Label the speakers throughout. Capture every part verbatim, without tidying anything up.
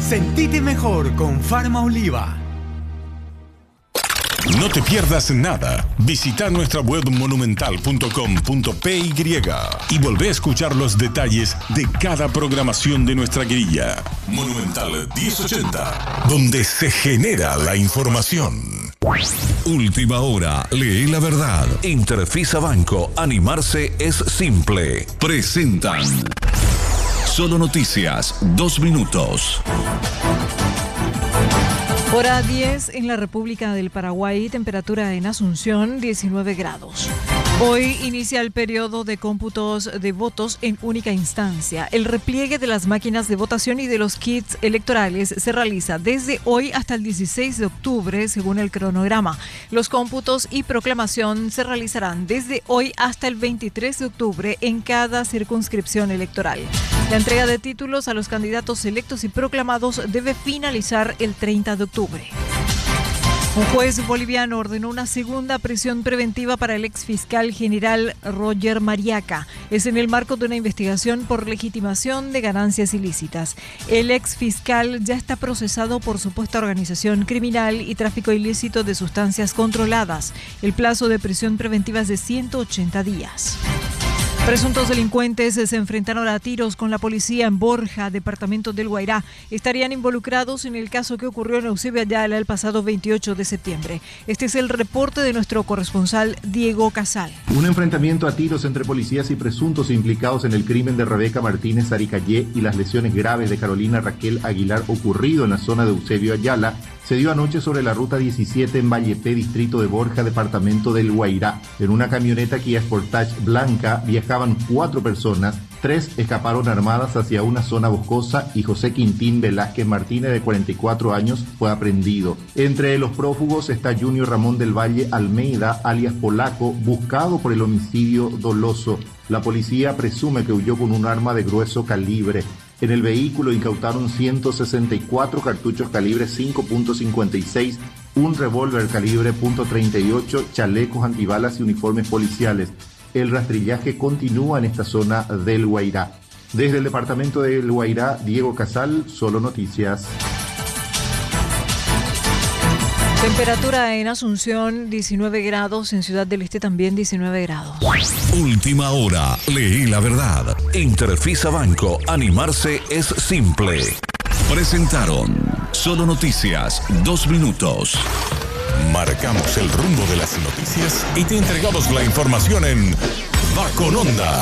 Speaker 1: Sentite mejor con Farma Oliva.
Speaker 2: No te pierdas nada. Visita nuestra web monumental punto com punto p y y volvé a escuchar los detalles de cada programación de nuestra grilla. Monumental diez ochenta, donde se genera la información.
Speaker 3: Última hora, lee la verdad. Interfisa Banco, animarse es simple. Presentan Solo Noticias, dos minutos.
Speaker 4: Hora diez en la República del Paraguay, temperatura en Asunción diecinueve grados. Hoy inicia el periodo de cómputos de votos en única instancia. El repliegue de las máquinas de votación y de los kits electorales se realiza desde hoy hasta el dieciséis de octubre, según el cronograma. Los cómputos y proclamación se realizarán desde hoy hasta el veintitrés de octubre en cada circunscripción electoral. La entrega de títulos a los candidatos electos y proclamados debe finalizar el treinta de octubre. Un juez boliviano ordenó una segunda prisión preventiva para el exfiscal general Roger Mariaca. Es en el marco de una investigación por legitimación de ganancias ilícitas. El exfiscal ya está procesado por supuesta organización criminal y tráfico ilícito de sustancias controladas. El plazo de prisión preventiva es de ciento ochenta días. Presuntos delincuentes se enfrentaron a tiros con la policía en Borja, departamento del Guairá. Estarían involucrados en el caso que ocurrió en Eusebio Ayala el pasado veintiocho de septiembre. Este es el reporte de nuestro corresponsal Diego Casal.
Speaker 5: Un enfrentamiento a tiros entre policías y presuntos implicados en el crimen de Rebeca Martínez Aricayé y las lesiones graves de Carolina Raquel Aguilar ocurrido en la zona de Eusebio Ayala se dio anoche sobre la ruta diecisiete en Vallepé, distrito de Borja, departamento del Guairá. En una camioneta Kia Sportage blanca viajaban cuatro personas, tres escaparon armadas hacia una zona boscosa y José Quintín Velázquez Martínez, de cuarenta y cuatro años, fue aprehendido. Entre los prófugos está Junior Ramón del Valle Almeida, alias Polaco, buscado por el homicidio doloso. La policía presume que huyó con un arma de grueso calibre. En el vehículo incautaron ciento sesenta y cuatro cartuchos calibre cinco punto cincuenta y seis, un revólver calibre punto treinta y ocho, chalecos antibalas y uniformes policiales. El rastrillaje continúa en esta zona del Guairá. Desde el departamento del Guairá, Diego Casal, Solo Noticias.
Speaker 4: Temperatura en Asunción diecinueve grados, en Ciudad del Este también diecinueve grados.
Speaker 3: Última hora, leí la verdad. Interfisa Banco, animarse es simple. Presentaron Solo Noticias, dos minutos.
Speaker 2: Marcamos el rumbo de las noticias y te entregamos la información en Va con Onda.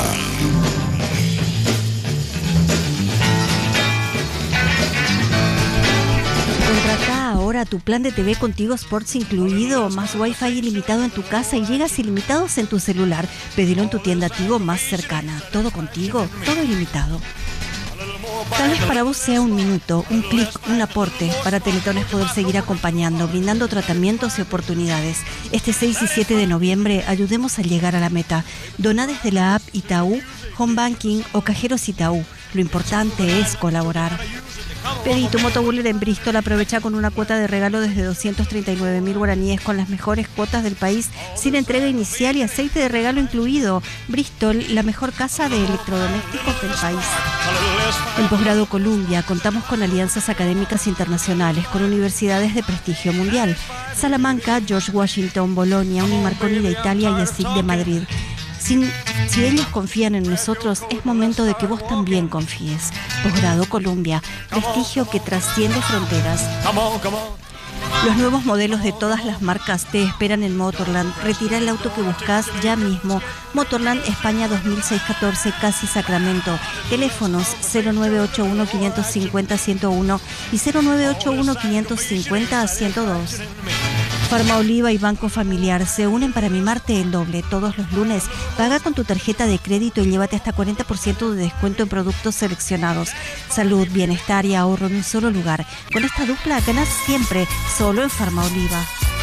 Speaker 6: Contrata ahora tu plan de T V Contigo Sports incluido, más Wi-Fi ilimitado en tu casa y gigas ilimitados en tu celular. Pedilo en tu tienda Tigo más cercana. Todo contigo, todo ilimitado. Tal vez para vos sea un minuto, un clic, un aporte. Para Teletón es poder seguir acompañando, brindando tratamientos y oportunidades. Este seis y siete de noviembre ayudemos a llegar a la meta. Doná desde la app Itaú, Home Banking o Cajeros Itaú. Lo importante es colaborar. Pedí tu motobuller en Bristol, aprovecha con una cuota de regalo desde doscientos treinta y nueve mil guaraníes con las mejores cuotas del país, sin entrega inicial y aceite de regalo incluido. Bristol, la mejor casa de electrodomésticos del país. En Posgrado Columbia contamos con alianzas académicas internacionales con universidades de prestigio mundial. Salamanca, George Washington, Bolonia, Unimarconi de Italia y ESIC de Madrid. Sin, si ellos confían en nosotros, es momento de que vos también confíes. Posgrado Columbia, prestigio que trasciende fronteras. Los nuevos modelos de todas las marcas te esperan en Motorland. Retira el auto que buscas ya mismo. Motorland España dos mil seiscientos catorce, Casi Sacramento. Teléfonos cero nueve ocho uno, cinco cinco cero, uno cero uno y cero nueve ocho uno, cinco cinco cero, ciento dos. Farma Oliva y Banco Familiar se unen para mimarte el doble. Todos los lunes, paga con tu tarjeta de crédito y llévate hasta cuarenta por ciento de descuento en productos seleccionados. Salud, bienestar y ahorro en un solo lugar. Con esta dupla ganas siempre, solo en Farma Oliva.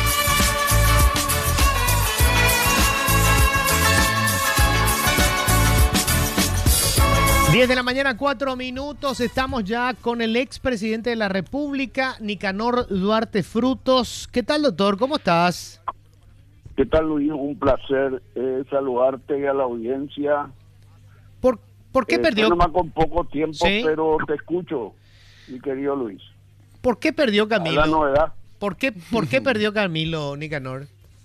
Speaker 7: diez de la mañana, cuatro minutos. Estamos ya con el expresidente de la República, Nicanor Duarte Frutos. ¿Qué tal, doctor? ¿Cómo estás?
Speaker 8: ¿Qué tal, Luis? Un placer eh, saludarte y a la audiencia.
Speaker 7: ¿Por, por qué
Speaker 8: eh,
Speaker 7: perdió?
Speaker 8: Nomás con poco tiempo,
Speaker 7: ¿Sí?
Speaker 8: Pero te escucho, mi querido Luis.
Speaker 7: ¿Por qué perdió Camilo?
Speaker 8: La novedad.
Speaker 7: ¿Por qué, por qué perdió Camilo, Nicanor?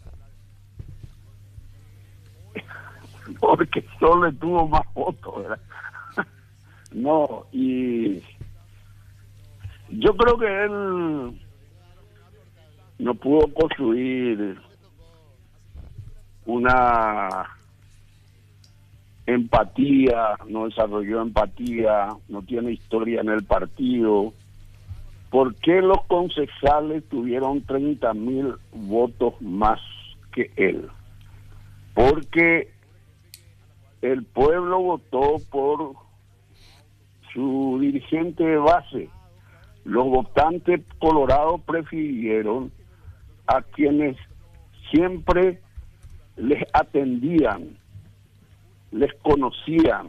Speaker 8: Porque solo tuvo más votos, ¿verdad? No, y yo creo que él no pudo construir una empatía, no desarrolló empatía, no tiene historia en el partido. ¿Por qué los concejales tuvieron treinta mil votos más que él? Porque el pueblo votó por su dirigente de base. Los votantes colorados prefirieron a quienes siempre les atendían, les conocían.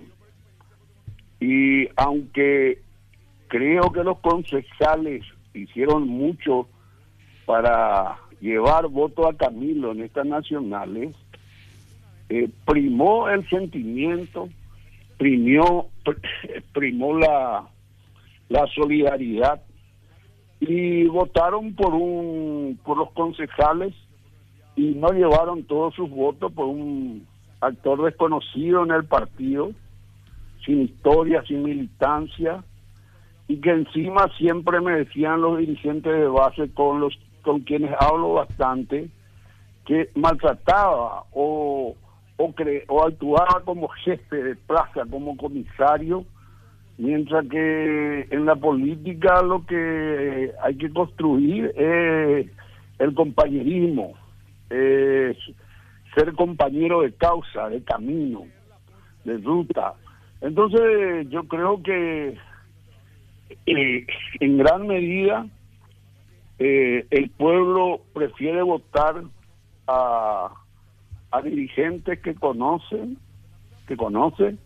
Speaker 8: Y aunque creo que los concejales hicieron mucho para llevar voto a Camilo en estas nacionales, eh, primó el sentimiento, primó, primó la, la solidaridad, y votaron por un por los concejales y no llevaron todos sus votos por un actor desconocido en el partido, sin historia, sin militancia, y que encima siempre me decían los dirigentes de base con los con quienes hablo bastante, que maltrataba o o, cre, o actuaba como jefe de plaza, como comisario, mientras que en la política lo que hay que construir es el compañerismo, es ser compañero de causa, de camino, de ruta. Entonces yo creo que eh, en gran medida eh, el pueblo prefiere votar a, a dirigentes que conocen, que conocen,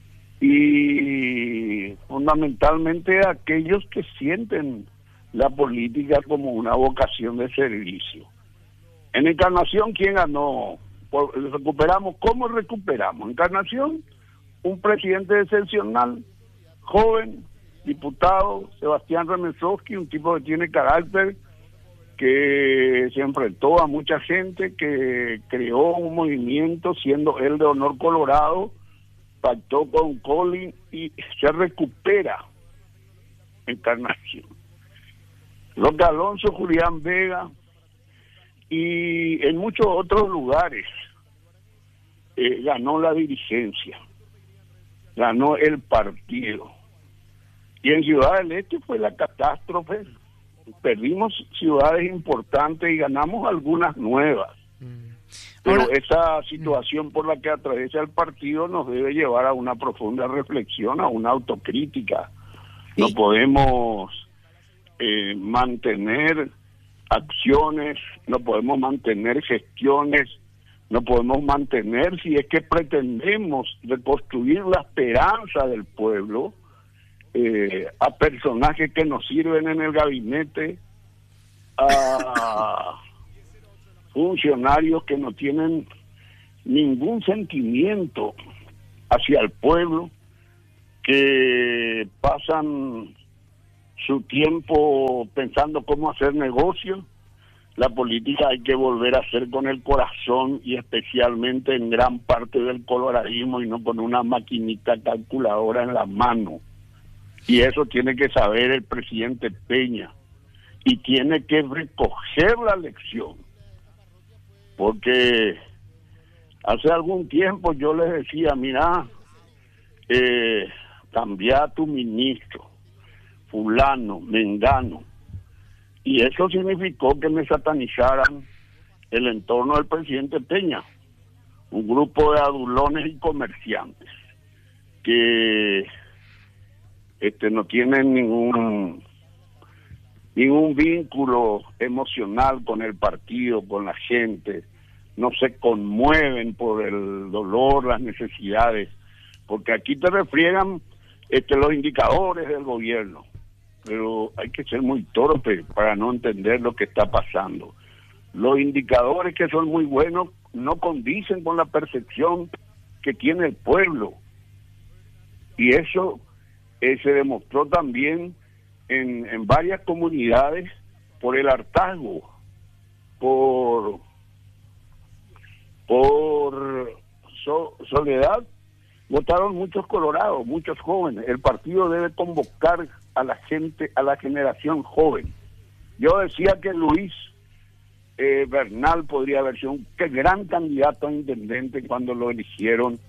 Speaker 8: y fundamentalmente a aquellos que sienten la política como una vocación de servicio. En Encarnación, ¿quién ganó? Recuperamos, ¿cómo recuperamos? Encarnación, un presidente excepcional, joven, diputado, Sebastián Remensowski, un tipo que tiene carácter, que se enfrentó a mucha gente, que creó un movimiento siendo él de honor colorado, pactó con Colin y se recupera Encarnación. Roque Alonso, Julián Vega y en muchos otros lugares eh, ganó la dirigencia, ganó el partido. Y en Ciudad del Este fue la catástrofe. Perdimos ciudades importantes y ganamos algunas nuevas. Mm. Pero Ahora, esa situación por la que atraviesa el partido nos debe llevar a una profunda reflexión, a una autocrítica. ¿Sí? No podemos eh, mantener acciones, no podemos mantener gestiones, no podemos mantener, si es que pretendemos reconstruir la esperanza del pueblo, eh, a personajes que nos sirven en el gabinete, a funcionarios que no tienen ningún sentimiento hacia el pueblo, que pasan su tiempo pensando cómo hacer negocio. La política hay que volver a hacer con el corazón y especialmente en gran parte del coloradismo y no con una maquinita calculadora en la mano. Y eso tiene que saber el presidente Peña y tiene que recoger la lección. Porque hace algún tiempo yo les decía, mira, eh, cambia a tu ministro, fulano, mengano. Y eso significó que me satanizaran el entorno del presidente Peña, un grupo de adulones y comerciantes que este no tienen ningún ningún vínculo emocional con el partido, con la gente, no se conmueven por el dolor, las necesidades, porque aquí te refriegan este, los indicadores del gobierno, pero hay que ser muy torpe para no entender lo que está pasando. Los indicadores, que son muy buenos, no condicen con la percepción que tiene el pueblo, y eso eh, se demostró también en, en varias comunidades por el hartazgo, por, por so, soledad. Votaron muchos colorados, muchos jóvenes. El partido debe convocar a la gente, a la generación joven. Yo decía que Luis eh, Bernal podría haber sido un qué gran candidato a intendente cuando lo eligieron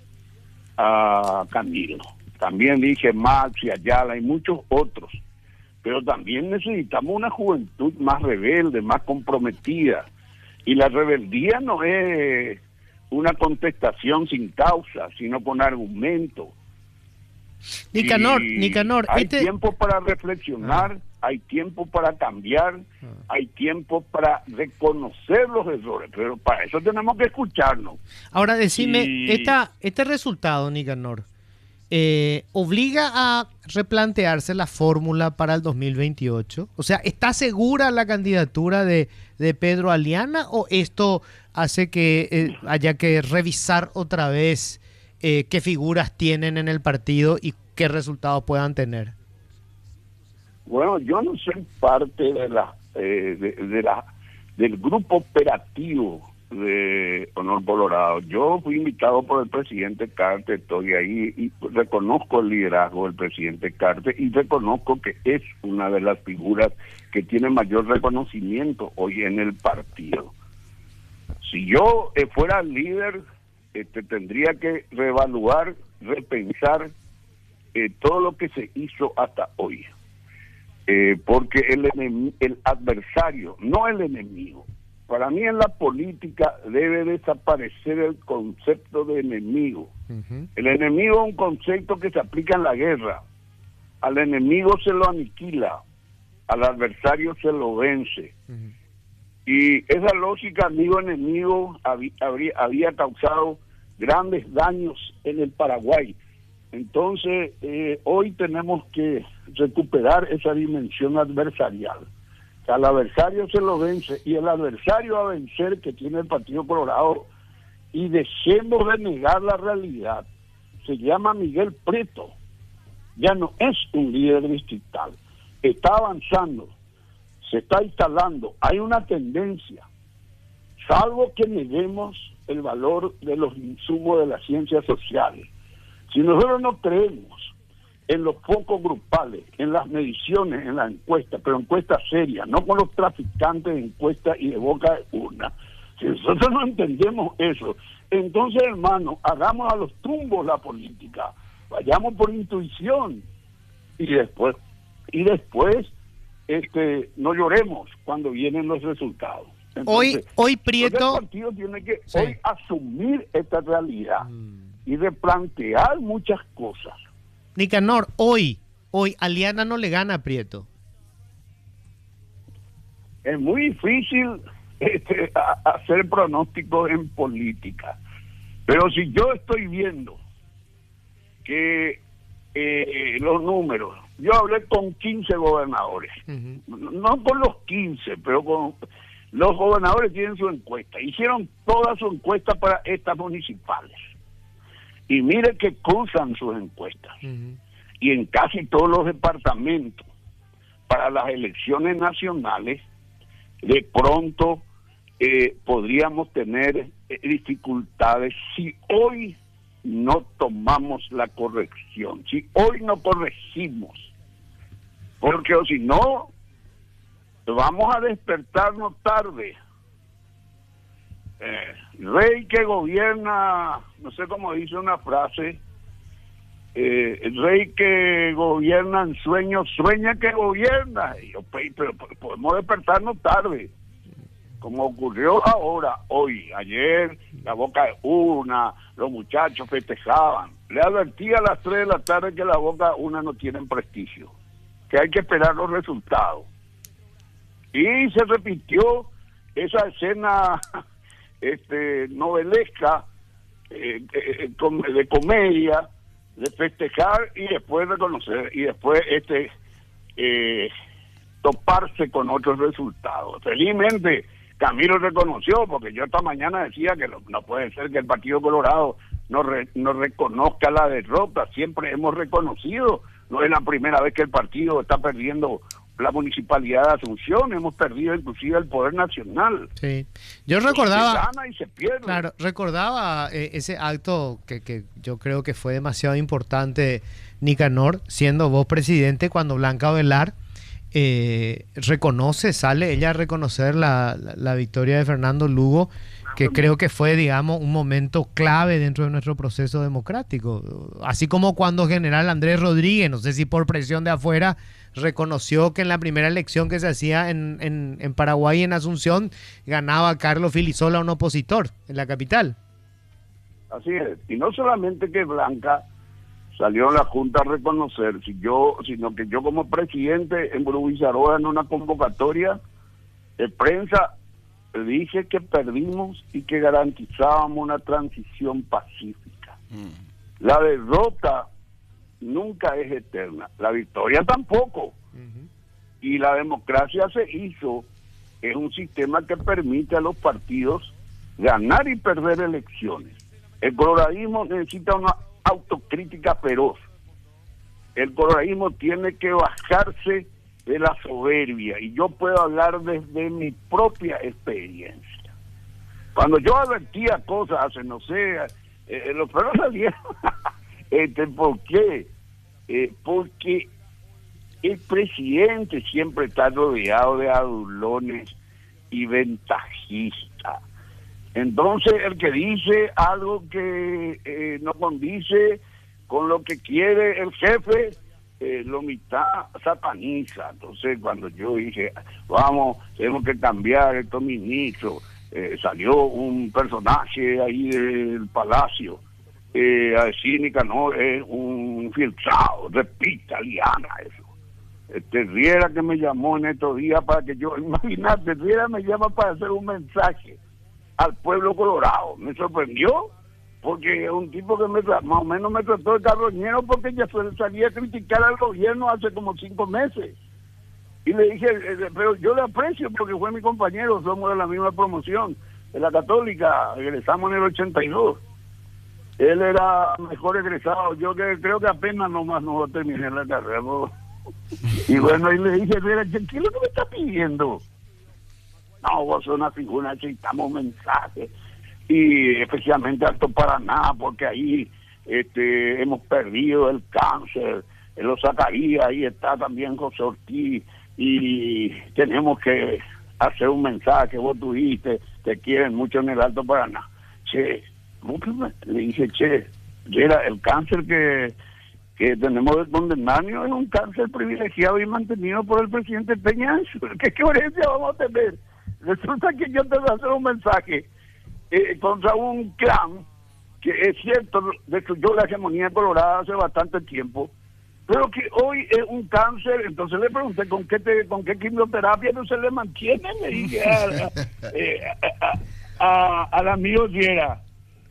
Speaker 8: a Camilo. También dije Max y Ayala y muchos otros. Pero también necesitamos una juventud más rebelde, más comprometida. Y la rebeldía no es una contestación sin causa, sino con argumento.
Speaker 7: Nicanor,
Speaker 8: y
Speaker 7: Nicanor,
Speaker 8: hay
Speaker 7: este...
Speaker 8: tiempo para reflexionar, ah. hay tiempo para cambiar, ah. hay tiempo para reconocer los errores, pero para eso tenemos que escucharnos.
Speaker 7: Ahora decime,
Speaker 8: y...
Speaker 7: esta, este resultado, Nicanor, eh, ¿obliga a replantearse la fórmula para el dos mil veintiocho? O sea, ¿está segura la candidatura de, de Pedro Aliana o esto hace que eh, haya que revisar otra vez eh, qué figuras tienen en el partido y qué resultados puedan tener?
Speaker 8: Bueno, yo no soy parte de la, eh, de, de la del grupo operativo de Honor Colorado. Yo fui invitado por el presidente Carter, estoy ahí y reconozco el liderazgo del presidente Carter y reconozco que es una de las figuras que tiene mayor reconocimiento hoy en el partido. Si yo eh, fuera líder, este, tendría que reevaluar, repensar eh, todo lo que se hizo hasta hoy. Eh, porque el, enem- el adversario, no el enemigo. Para mí en la política debe desaparecer el concepto de enemigo. Uh-huh. El enemigo es un concepto que se aplica en la guerra. Al enemigo se lo aniquila, al adversario se lo vence. Uh-huh. Y esa lógica amigo-enemigo había, habría, había causado grandes daños en el Paraguay. Entonces, eh, hoy tenemos que recuperar esa dimensión adversarial. Al adversario se lo vence y el adversario a vencer que tiene el Partido Colorado, y dejemos de negar la realidad, se llama Miguel Prieto. Ya no es un líder distrital, está avanzando, se está instalando, hay una tendencia, salvo que neguemos el valor de los insumos de las ciencias sociales. Si nosotros no creemos en los focos grupales, en las mediciones, en las encuestas, pero encuestas serias, no con los traficantes de encuestas y de boca de urna. Si nosotros no entendemos eso, entonces, hermano, hagamos a los tumbos la política, vayamos por intuición y después, y después, este, no lloremos cuando vienen los resultados. Entonces,
Speaker 7: hoy, hoy Prieto,
Speaker 8: el partido tiene que sí. hoy asumir esta realidad mm. y replantear muchas cosas.
Speaker 7: Nicanor, hoy, hoy Aliana no le gana a Prieto.
Speaker 8: Es muy difícil este, a, hacer pronósticos en política, pero si yo estoy viendo que eh, los números, yo hablé con quince gobernadores, uh-huh. no con los quince, pero con los gobernadores tienen su encuesta, hicieron toda su encuesta para estas municipales. Y mire que cruzan sus encuestas. Uh-huh. Y en casi todos los departamentos, para las elecciones nacionales, de pronto eh, podríamos tener eh, dificultades si hoy no tomamos la corrección, si hoy no corregimos. Porque o si no, vamos a despertarnos tarde. Eh, rey que gobierna, no sé cómo dice una frase, eh, el rey que gobierna en sueños, sueña que gobierna. Y yo, pero podemos despertarnos tarde, como ocurrió ahora, hoy, ayer, la boca de una, los muchachos festejaban. Le advertí a las tres de la tarde que la boca de una no tienen prestigio, que hay que esperar los resultados. Y se repitió esa escena este novelesca eh, eh, de comedia, de festejar y después reconocer y después este eh, toparse con otros resultados. Felizmente Camilo reconoció, porque yo esta mañana decía que no, no puede ser que el Partido Colorado no, re, no reconozca la derrota. Siempre hemos reconocido no es la primera vez que el partido está perdiendo la municipalidad de Asunción, hemos perdido inclusive el poder nacional.
Speaker 7: Sí, yo recordaba,
Speaker 8: se gana y se pierde.
Speaker 7: Claro, recordaba eh, ese acto que, que yo creo que fue demasiado importante, Nicanor, siendo vos presidente, cuando Blanca Velar eh, reconoce, sale ella a reconocer la, la, la victoria de Fernando Lugo, que creo que fue, digamos, un momento clave dentro de nuestro proceso democrático. Así como cuando general Andrés Rodríguez, no sé si por presión de afuera, reconoció que en la primera elección que se hacía en, en, en Paraguay, en Asunción, ganaba Carlos Filisola, un opositor en la capital.
Speaker 8: Así es. Y no solamente que Blanca salió en la Junta a reconocer, si yo, sino que yo como presidente en Burubizaroa, en una convocatoria de prensa, dije que perdimos y que garantizábamos una transición pacífica. Mm. La derrota nunca es eterna, la victoria tampoco. Uh-huh. Y la democracia se hizo, es un sistema que permite a los partidos ganar y perder elecciones. El coloradismo necesita una autocrítica feroz. El coloradismo tiene que bajarse de la soberbia, y yo puedo hablar desde mi propia experiencia. Cuando yo advertía cosas hace, no sé, eh, los perros salieron. este, ¿Por qué? Eh, porque el presidente siempre está rodeado de adulones y ventajistas. Entonces, el que dice algo que eh, no condice con lo que quiere el jefe, Eh, lo mitad sataniza. Entonces, cuando yo dije, vamos, tenemos que cambiar estos ministros, eh, salió un personaje ahí del palacio eh, a decir, Nicanor es un infiltrado, repita, Liana, eso. Este, Riera que me llamó en estos días para que yo, imagínate, Riera me llama para hacer un mensaje al pueblo colorado. Me sorprendió, porque es un tipo que me, más o menos me trató de carroñero, porque ya salía a criticar al gobierno hace como cinco meses. Y le dije, pero yo le aprecio porque fue mi compañero, somos de la misma promoción, de la Católica, egresamos en el ochenta y dos. Él era mejor egresado, yo que creo que apenas nomás no terminé la carrera. ¿No? Y bueno, y le dije, ¿qué es lo que me está pidiendo? No, vos sos una figura, necesitamos mensajes. Y especialmente Alto Paraná, porque ahí este, hemos perdido el cáncer, en los Zacarías, ahí está también José Ortiz, y tenemos que hacer un mensaje, vos tuviste, te quieren mucho en el Alto Paraná. Che, le dije, che, era el cáncer que, que tenemos de condenado es un cáncer privilegiado y mantenido por el presidente Peña. ¿Qué coherencia vamos a tener? Resulta que yo te voy a hacer un mensaje Eh, contra un clan que es cierto, destruyó la hegemonía colorada hace bastante tiempo, pero que hoy es un cáncer. Entonces le pregunté con qué te, con qué quimioterapia no se le mantiene, le dije a, a, eh, a, a, al amigo Riera,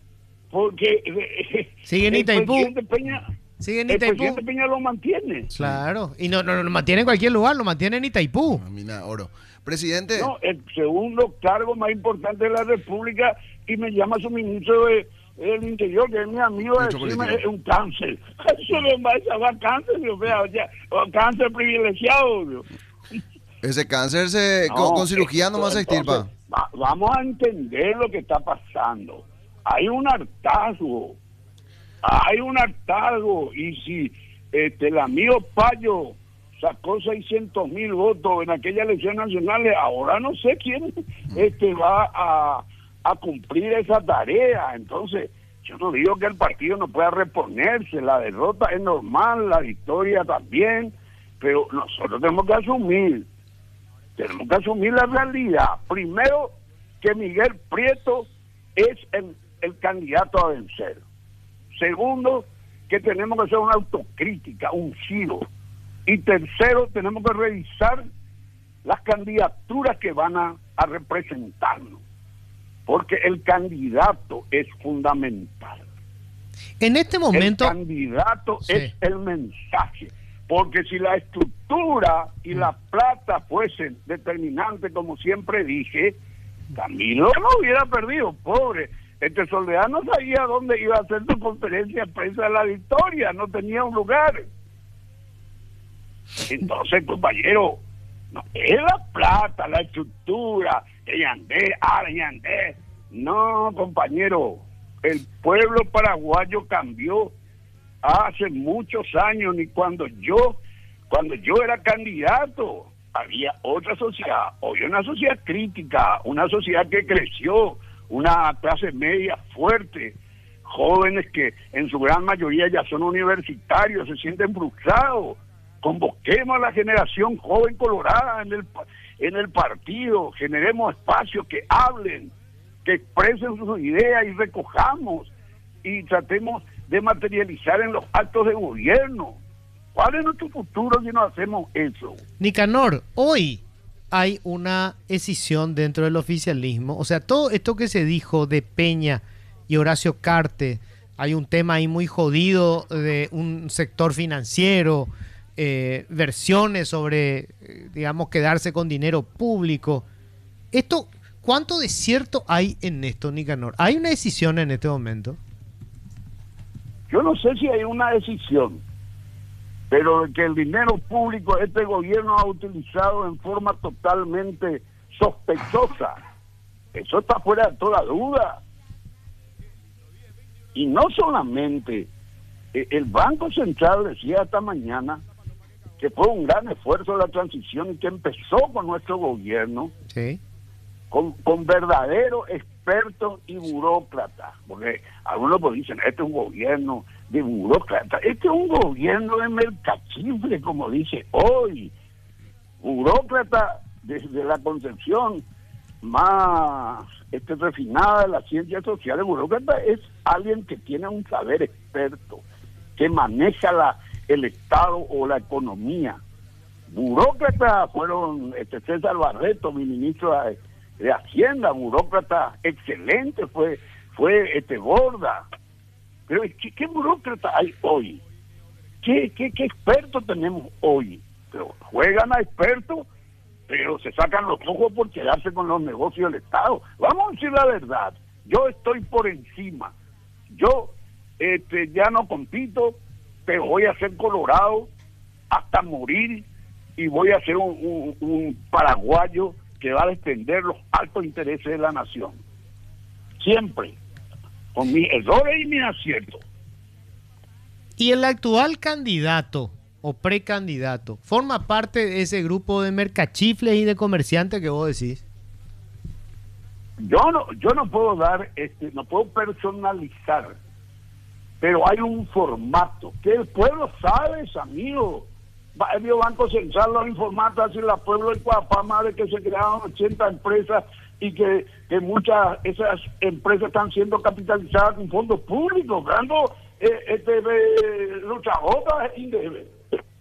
Speaker 8: porque eh,
Speaker 7: sigue en Itaipú.
Speaker 8: El presidente Peña,
Speaker 7: sigue en
Speaker 8: el
Speaker 7: Itaipú.
Speaker 8: presidente Peña lo mantiene.
Speaker 7: Claro, y no, no, no lo mantiene en cualquier lugar, lo mantiene en Itaipú.
Speaker 9: Mina Oro. Presidente.
Speaker 8: No, el segundo cargo más importante de la República, y me llama su ministro de, del Interior, que es mi amigo, de decirme, es un cáncer. Eso le va a llamar cáncer, Dios mío, o sea, o cáncer privilegiado. Dios.
Speaker 9: Ese cáncer se, no, con, con cirugía nomás se extirpa.
Speaker 8: Va, vamos a entender lo que está pasando. Hay un hartazgo, hay un hartazgo, y si este, el amigo Payo sacó seiscientos mil votos en aquella elección nacional, ahora no sé quién este va a, a cumplir esa tarea. Entonces, yo no digo que el partido no pueda reponerse, la derrota es normal, la victoria también, pero nosotros tenemos que asumir, tenemos que asumir la realidad. Primero, que Miguel Prieto es el, el candidato a vencer. Segundo, que tenemos que hacer una autocrítica, un giro. Y tercero, tenemos que revisar las candidaturas que van a, a representarnos, porque el candidato es fundamental.
Speaker 7: En este momento...
Speaker 8: El candidato sí. es el mensaje, porque si la estructura y mm. la plata fuesen determinantes, como siempre dije, Camilo no hubiera perdido, pobre. Este Soledad no sabía dónde iba a hacer su conferencia de prensa de la victoria, no tenía un lugar. Entonces, compañero, no es la plata, la estructura, que yandé, ahora yandé. No, compañero, el pueblo paraguayo cambió hace muchos años, ni cuando yo, cuando yo era candidato, había otra sociedad, hoy una sociedad crítica, una sociedad que creció, una clase media fuerte, jóvenes que en su gran mayoría ya son universitarios, se sienten frustrados. Convoquemos a la generación joven colorada en el, en el partido, generemos espacios que hablen, que expresen sus ideas y recojamos y tratemos de materializar en los actos de gobierno. ¿Cuál es nuestro futuro si no hacemos eso?
Speaker 7: Nicanor, hoy hay una escisión dentro del oficialismo. O sea, todo esto que se dijo de Peña y Horacio Cartes, hay un tema ahí muy jodido de un sector financiero, eh, versiones sobre, eh, digamos, quedarse con dinero público. Esto, ¿cuánto de cierto hay en esto, Nicanor? ¿Hay una decisión en este momento?
Speaker 8: Yo no sé si hay una decisión, pero que el dinero público este gobierno ha utilizado en forma totalmente sospechosa, eso está fuera de toda duda. Y no solamente, eh, el Banco Central decía esta mañana que fue un gran esfuerzo de la transición y que empezó con nuestro gobierno,
Speaker 7: sí,
Speaker 8: con, con verdaderos expertos y burócratas, porque algunos pues dicen, este es un gobierno de burócratas, este es un gobierno de mercachifle, como dice hoy, burócrata desde la concepción más este, refinada de las ciencias sociales. Burócrata es alguien que tiene un saber experto, que maneja la, el Estado o la economía. Burócrata fueron este, César Barreto, mi ministro de, de Hacienda, burócrata excelente fue fue este Borda. Pero ¿qué, qué burócrata hay hoy? ¿Qué, qué, qué expertos tenemos hoy? Pero juegan a expertos, pero se sacan los ojos por quedarse con los negocios del Estado. Vamos a decir la verdad, yo estoy por encima. Yo este, ya no compito, pero voy a ser colorado hasta morir y voy a ser un, un, un paraguayo que va a defender los altos intereses de la nación. Siempre, con mis errores y mis aciertos.
Speaker 7: Y el actual candidato o precandidato forma parte de ese grupo de mercachifles y de comerciantes que vos decís.
Speaker 8: Yo no, yo no puedo dar, este, no puedo personalizar, pero hay un formato que el pueblo sabe, amigo. El Banco Central lo informata hacia el pueblo de Coapama de que se crearon ochenta empresas y que, que muchas esas empresas están siendo capitalizadas con fondos públicos, dando eh, este eh, luchadoras y debe.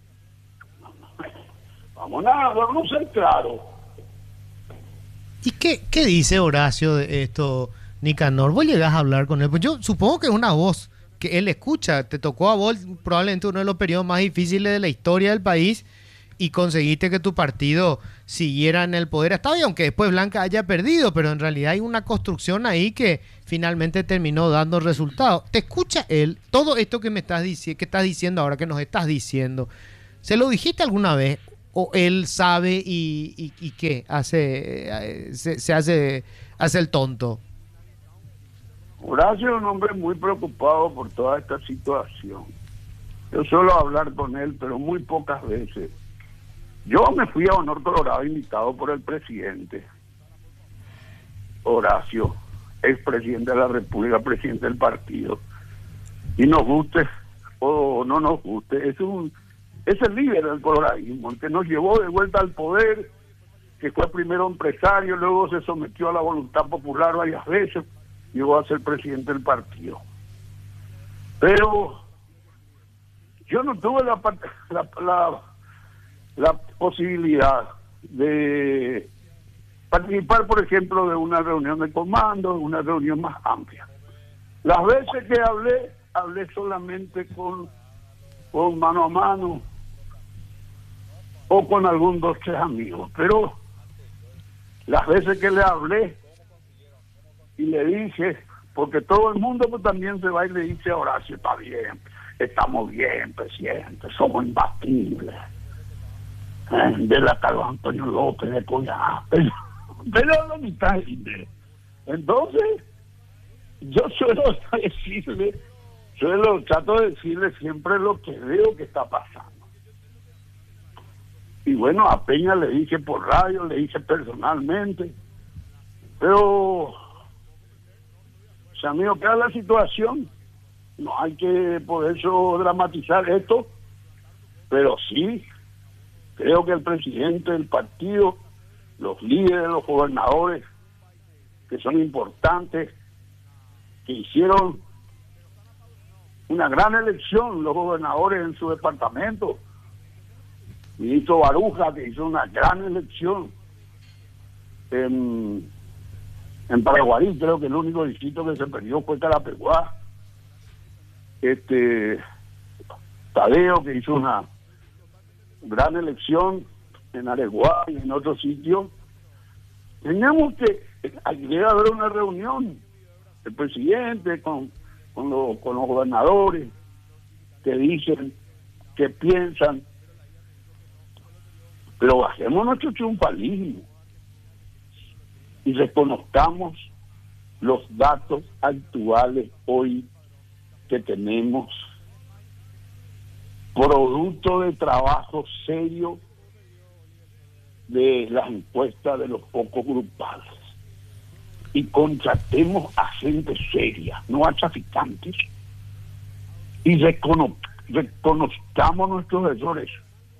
Speaker 8: Vamos a, vamos a ser claros.
Speaker 7: ¿Y qué, qué dice Horacio de esto, Nicanor? ¿Vos llegás a hablar con él? Pues yo supongo que es una voz que él escucha. Te tocó a vos probablemente uno de los periodos más difíciles de la historia del país y conseguiste que tu partido siguiera en el poder. Está bien, aunque después Blanca haya perdido, pero en realidad hay una construcción ahí que finalmente terminó dando resultados. ¿Te escucha él? Todo esto que me estás diciendo, que estás diciendo ahora, que nos estás diciendo, ¿se lo dijiste alguna vez? ¿O él sabe y, y, y qué? Hace, se, se hace, hace el tonto.
Speaker 8: Horacio es un hombre muy preocupado por toda esta situación. Yo suelo hablar con él, pero muy pocas veces. Yo me fui a Honor Colorado invitado por el presidente Horacio, expresidente de la República, presidente del partido. Y nos guste o no nos guste, es un es el líder del coloradismo, el que nos llevó de vuelta al poder, que fue primero empresario, luego se sometió a la voluntad popular varias veces, llegó a ser presidente del partido. Pero yo no tuve la, la, la, la posibilidad de participar, por ejemplo, de una reunión de comando, de una reunión más amplia. Las veces que hablé, hablé solamente con, con mano a mano o con algún dos, tres amigos, pero las veces que le hablé y le dije, porque todo el mundo pues, también se va y le dice a Horacio, está bien, estamos bien, presidente, somos imbatibles. de la Carlos Antonio López, de Coyá, pero, pero la mitad es libre. Entonces, yo suelo decirle, suelo, trato de decirle siempre lo que veo que está pasando. Y bueno, a Peña le dije por radio, le dije personalmente, pero se ha ido acá la situación. No hay que por eso dramatizar esto, pero sí, creo que el presidente del partido, los líderes, los gobernadores, que son importantes, que hicieron una gran elección, los gobernadores en su departamento, ministro Baruja, que hizo una gran elección en, en Paraguarí, creo que el único distrito que se perdió fue Carapeguá. Este Tadeo, que hizo una gran elección en Areguá y en otros sitios. Teníamos que, debe haber una reunión del presidente con, con, los, con los gobernadores que dicen, que piensan, pero bajemos nuestro triunfalismo y reconozcamos los datos actuales hoy que tenemos, producto de trabajo serio de las encuestas de los focos grupales, y contratemos a gente seria, no a traficantes, y recono reconozcamos nuestros errores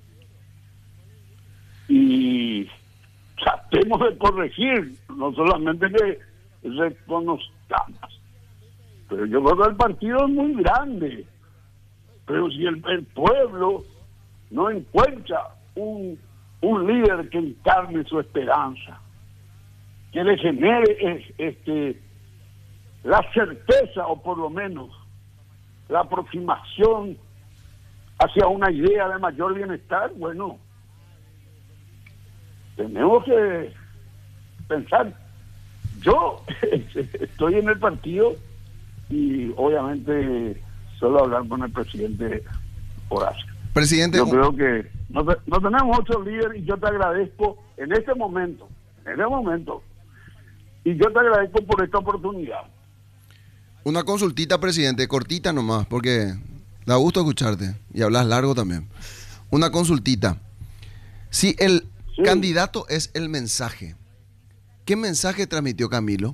Speaker 8: y tratemos de corregir, no solamente que reconozcamos. Pero yo creo que el partido es muy grande. Pero si el, el pueblo no encuentra un, un líder que encarne su esperanza, que le genere este, la certeza, o por lo menos la aproximación hacia una idea de mayor bienestar, bueno, tenemos que pensar. Yo estoy en el partido y obviamente solo hablar con el presidente Horacio.
Speaker 9: Presidente,
Speaker 8: yo creo que no, no tenemos otro líder, y yo te agradezco en este momento, en este momento, y yo te agradezco por esta oportunidad.
Speaker 9: Una consultita, presidente, cortita nomás, porque da gusto escucharte y hablas largo también. Una consultita. Si el sí. candidato es el mensaje, ¿qué mensaje transmitió Camilo?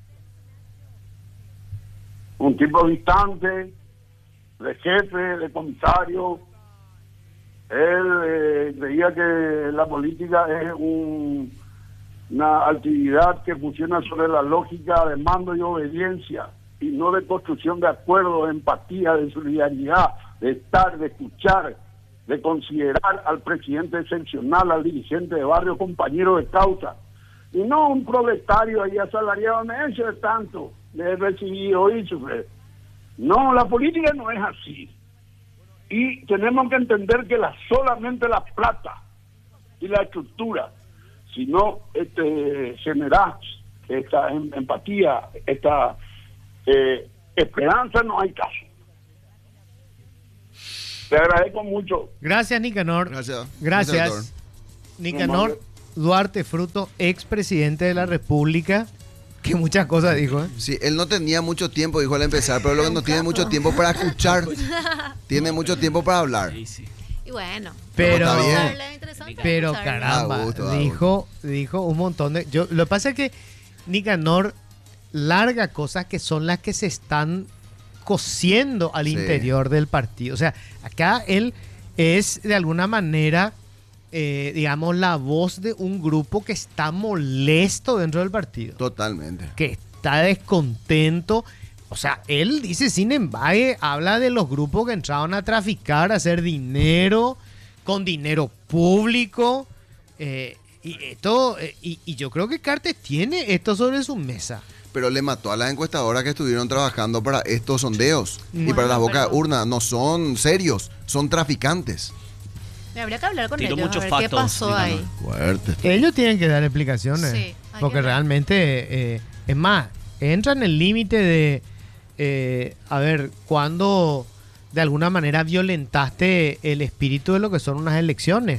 Speaker 8: Un tipo distante, de jefe, de comisario. Él eh, creía que la política es un, una actividad que funciona sobre la lógica de mando y obediencia, y no de construcción de acuerdos, de empatía, de solidaridad, de estar, de escuchar, de considerar al presidente excepcional, al dirigente de barrio, compañero de causa, y no un proletario ahí asalariado, me hecho de tanto, le he recibido y sufre. No, la política no es así. Y tenemos que entender que la, solamente la plata y la estructura, si no este, generar esta em, empatía, esta eh, esperanza, no hay caso. Te agradezco mucho.
Speaker 7: Gracias, Nicanor.
Speaker 9: Gracias.
Speaker 7: Gracias.
Speaker 9: Gracias,
Speaker 7: Nicanor Duarte Fruto, expresidente de la República, que muchas cosas dijo, ¿eh?
Speaker 9: Sí, él no tenía mucho tiempo, dijo al empezar, pero lo que no tiene mucho tiempo para escuchar, tiene mucho tiempo para hablar.
Speaker 10: Sí, sí.
Speaker 11: Y bueno,
Speaker 7: pero,
Speaker 11: bien.
Speaker 7: pero caramba,
Speaker 9: Da gusto, da
Speaker 7: dijo, dijo un montón de... Yo, lo que pasa es que Nicanor larga cosas que son las que se están cociendo al
Speaker 9: Sí.
Speaker 7: interior del partido. O sea, acá él es de alguna manera... Eh, digamos, la voz de un grupo que está molesto dentro del partido.
Speaker 9: Totalmente.
Speaker 7: Que está descontento. O sea, él dice sin embargo, habla de los grupos que entraron a traficar, a hacer dinero, con dinero público. Eh, y, esto, eh, y, y yo creo que Cartes tiene esto sobre su mesa.
Speaker 9: Pero le mató a las encuestadoras que estuvieron trabajando para estos sondeos.
Speaker 7: Bueno,
Speaker 9: y para las bocas de
Speaker 11: pero-
Speaker 9: urna. No son serios, son traficantes.
Speaker 11: Me habría que hablar con
Speaker 10: Tiró
Speaker 11: ellos, a
Speaker 10: muchos
Speaker 11: ver qué
Speaker 10: factos,
Speaker 11: pasó
Speaker 10: Nicanor.
Speaker 11: ahí.
Speaker 9: Fuerte.
Speaker 7: Ellos tienen que dar explicaciones.
Speaker 11: Sí, hay
Speaker 7: porque
Speaker 11: que ver.
Speaker 7: realmente, eh, es más, entra en el límite de, eh, a ver, cuando de alguna manera violentaste el espíritu de lo que son unas elecciones.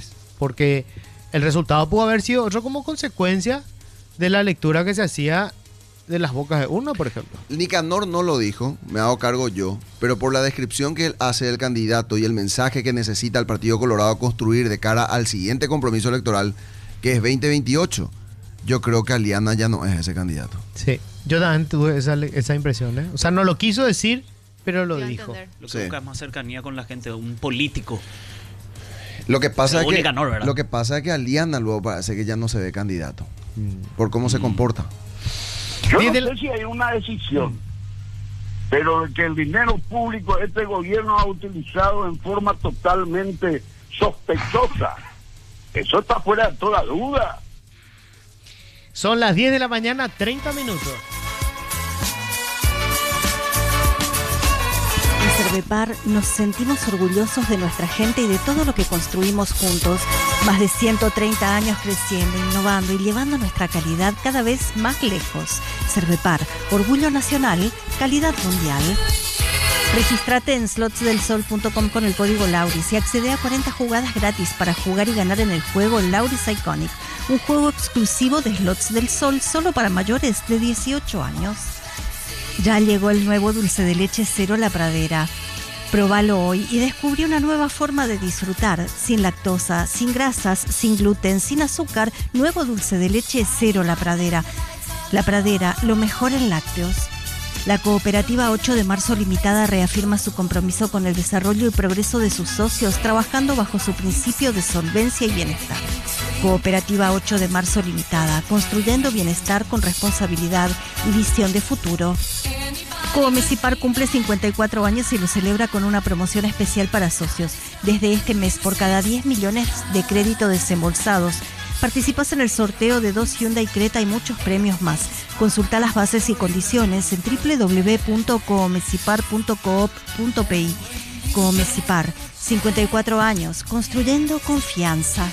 Speaker 7: porque el resultado pudo haber sido otro como consecuencia de la lectura que se hacía de las bocas de uno, por ejemplo.
Speaker 9: Nicanor no lo dijo, me hago cargo yo, pero por la descripción que él hace del candidato y el mensaje que necesita el Partido Colorado construir de cara al siguiente compromiso electoral, que es veinte veintiocho, yo creo que Aliana ya no es ese candidato.
Speaker 7: Sí, yo también tuve esa, esa impresión, ¿eh? O sea, no lo quiso decir, pero lo
Speaker 11: Dio a
Speaker 7: dijo.
Speaker 11: entender.
Speaker 10: Lo que
Speaker 9: Sí.
Speaker 10: busca es más cercanía con la gente, un político.
Speaker 9: Lo que pasa, es
Speaker 10: Según
Speaker 9: que,
Speaker 10: Nicanor, ¿verdad?
Speaker 9: lo que pasa es que Aliana luego parece que ya no se ve candidato, por cómo se comporta.
Speaker 8: Yo
Speaker 7: Desde
Speaker 8: no
Speaker 7: el-
Speaker 8: sé si hay una decisión, pero que el dinero público este gobierno ha utilizado en forma totalmente sospechosa, eso está fuera de toda duda.
Speaker 7: Son las diez de la mañana, treinta minutos.
Speaker 6: En Cervepar nos sentimos orgullosos de nuestra gente y de todo lo que construimos juntos. Más de ciento treinta años creciendo, innovando y llevando nuestra calidad cada vez más lejos. Cervepar, orgullo nacional, calidad mundial. Regístrate en slots del sol punto com con el código Lauris y accede a cuarenta jugadas gratis para jugar y ganar en el juego Lauris Iconic, un juego exclusivo de Slots del Sol solo para mayores de dieciocho años. Ya llegó el nuevo dulce de leche Cero La Pradera. Próbalo hoy y descubrí una nueva forma de disfrutar, sin lactosa, sin grasas, sin gluten, sin azúcar. Nuevo dulce de leche Cero La Pradera. La Pradera, lo mejor en lácteos. La Cooperativa ocho de marzo Limitada reafirma su compromiso con el desarrollo y progreso de sus socios, trabajando bajo su principio de solvencia y bienestar. Cooperativa ocho de marzo Limitada, construyendo bienestar con responsabilidad y visión de futuro. Comecipar cumple cincuenta y cuatro años y lo celebra con una promoción especial para socios. Desde este mes, por cada diez millones de crédito desembolsados, participas en el sorteo de dos Hyundai Creta y muchos premios más. Consulta las bases y condiciones en doble u doble u doble u punto comecipar punto coop punto pe i. Comecipar, cincuenta y cuatro años, construyendo confianza.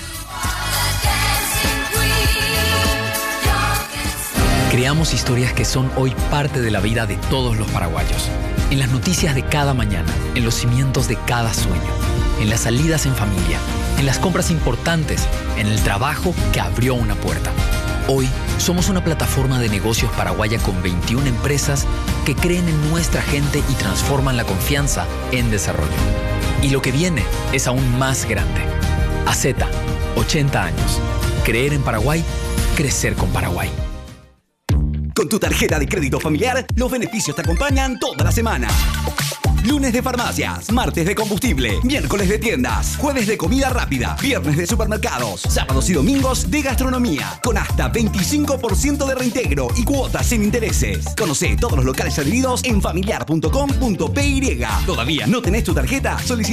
Speaker 12: Creamos historias que son hoy parte de la vida de todos los paraguayos. En las noticias de cada mañana, en los cimientos de cada sueño, en las salidas en familia, en las compras importantes, en el trabajo que abrió una puerta. Hoy somos una plataforma de negocios paraguaya con veintiuna empresas que creen en nuestra gente y transforman la confianza en desarrollo. Y lo que viene es aún más grande. A Z, ochenta años. Creer en Paraguay, crecer con Paraguay.
Speaker 13: Con tu tarjeta de crédito familiar, los beneficios te acompañan toda la semana. Lunes de farmacias, martes de combustible, miércoles de tiendas, jueves de comida rápida, viernes de supermercados, sábados y domingos de gastronomía, con hasta veinticinco por ciento de reintegro y cuotas sin intereses. Conoce todos los locales adheridos en familiar punto com punto pe i. ¿Todavía no tenés tu tarjeta? Solicita